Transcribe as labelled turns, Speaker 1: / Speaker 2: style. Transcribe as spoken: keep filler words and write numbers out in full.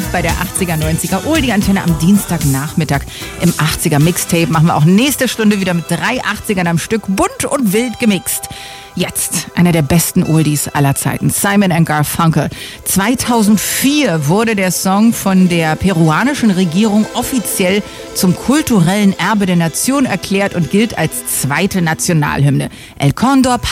Speaker 1: bei der achtziger, neunziger Oldie-Antenne am Dienstagnachmittag. Im achtziger Mixtape machen wir auch nächste Stunde wieder mit drei achtzigern am Stück, bunt und wild gemixt. Jetzt einer der besten Oldies aller Zeiten, Simon and Garfunkel. zweitausendvier wurde der Song von der peruanischen Regierung offiziell zum kulturellen Erbe der Nation erklärt und gilt als zweite Nationalhymne. El Condor